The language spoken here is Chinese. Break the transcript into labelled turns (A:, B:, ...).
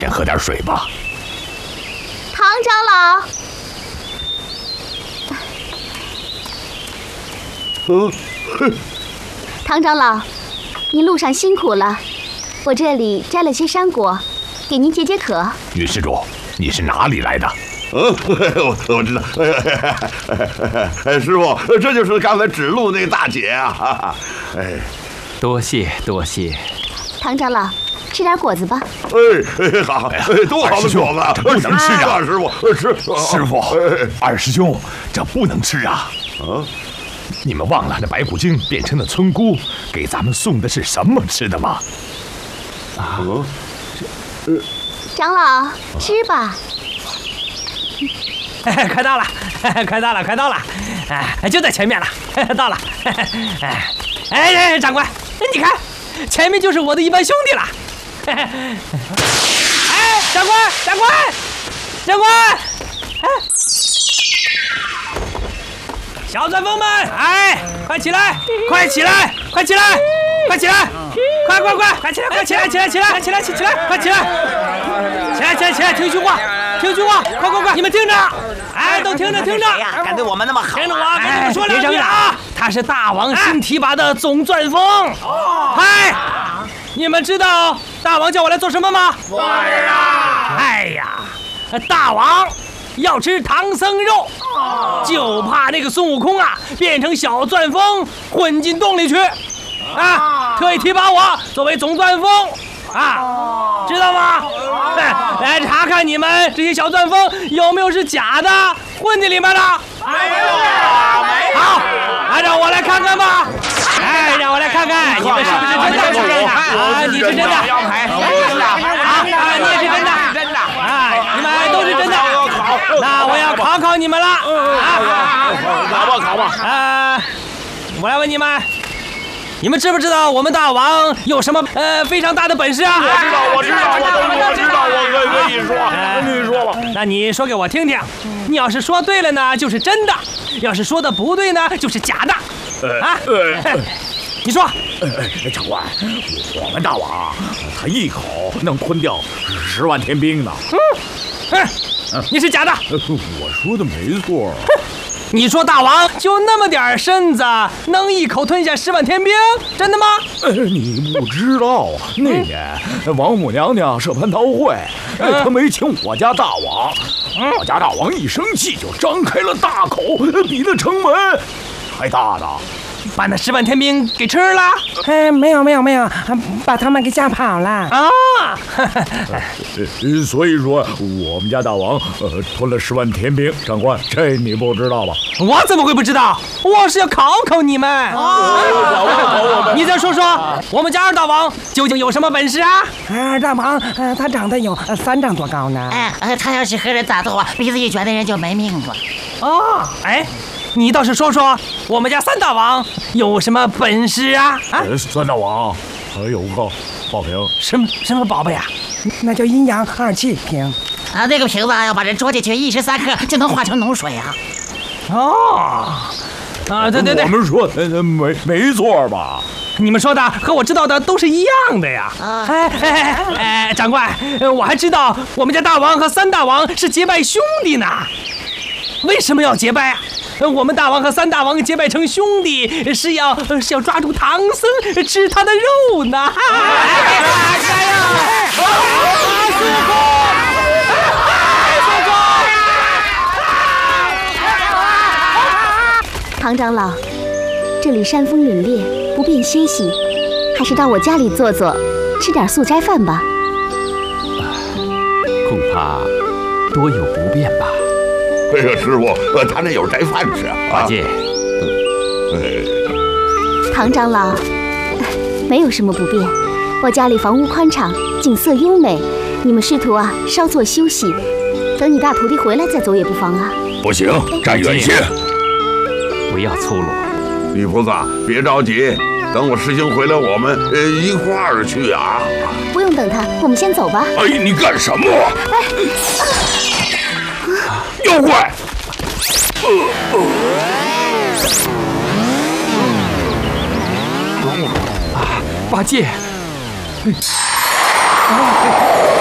A: 先喝点水吧。
B: 唐长老，唐长老，您路上辛苦了，我这里摘了些山果，给您解解渴。
A: 女施主，你是哪里来的？
C: 我知道，师傅，这就是刚才指路那大姐啊！哎，
D: 多谢多谢。
B: 唐长老，吃点果子吧。
C: 哎，好，多好的果子，
A: 这不能吃啊！
C: 师傅，吃。
A: 师傅，二师兄，这不能吃啊！
C: 啊，
A: 你们忘了那白骨精变成了村姑，给咱们送的是什么吃的吗？
C: 啊，
B: 长老，吃吧。
D: 快到了，快到了！哎，就在前面了，到了。哎，长官，你看，前面就是我的一班兄弟了。哎，长官！哎，小钻风们，哎，快起来！快起来！快起来！快起来！听句话，快！你们听着，哎，都听着。
E: 敢对我们那么好？
D: 听着我跟你们说两句啊！他是大王新提拔的总钻风。嗨，你们知道大王叫我来做什么吗？
E: 不知道。
D: 哎呀，大王要吃唐僧肉，就怕那个孙悟空啊变成小钻风混进洞里去，啊，特意提拔我作为总钻风。啊，知道吗？来查看你们这些小钻风有没有是假的混进里面的。
E: 没有。
D: 好，让我来看看吧。哎，让我来看看你们是不是真的？啊，你是真的。好，你也是真的。
E: 真的。
D: 啊，你们都是真的。那我要考你们了。
C: 考吧。
D: 我来问你们。你们知不知道我们大王有什么非常大的本事啊？
C: 我知道，我可以说，你说吧。
D: 那你说给我听听，你要是说对了呢，就是真的；要是说的不对呢，就是假的。你说。
A: 长官，我们大王他一口能吞掉10万天兵呢。
D: 你是假的。
A: 我说的没错。
D: 你说大王就那么点身子，能一口吞下10万天兵？真的吗？
A: 你不知道，那年王母娘娘设蟠桃会，她没请我家大王，我家大王一生气就张开了大口，比那城门还大呢，
D: 把那10万天兵给吃了？
F: 没有，把他们给吓跑了
D: 啊！
A: 所以说我们家大王吞了10万天兵。长官，这你不知道吧？
D: 我怎么会不知道？我是要考你们。你再说说，我们家二大王究竟有什么本事啊？
F: 二大王，他长得有3丈多高呢。
E: 他要是和人打斗啊，鼻子一卷的人就没命了。
D: 哦，哎。你倒是说说，我们家3大王有什么本事啊
A: ？3大王还有个宝瓶，
D: 什么宝贝啊？
F: 那叫阴阳2气瓶。
E: 那个瓶子要把人捉进去，13克就能化成脓水啊。
D: 对，
A: 我们说的没错吧？
D: 你们说的和我知道的都是一样的呀。长官，我还知道我们家大王和3大王是结拜兄弟呢。为什么要结拜啊？我们大王和3大王结拜成兄弟，是要抓住唐僧吃他的肉呢。
B: 唐长老，这里山风凛冽，不便歇息，还是到我家里坐坐，吃点素斋饭吧。
D: 恐怕多有不便吧。
C: 哎呀，师傅，他那有斋饭吃啊！
D: 八戒，
B: 唐长老，没有什么不便，我家里房屋宽敞，景色优美，你们师徒啊稍作休息，等你大徒弟回来再走也不妨啊。
C: 不行，站远些，
D: 不要粗鲁。
C: 女菩萨，别着急，等我师兄回来，我们一块儿去啊。
B: 不用等他，我们先走吧。
C: 哎，你干什么？妖怪！
D: 八戒。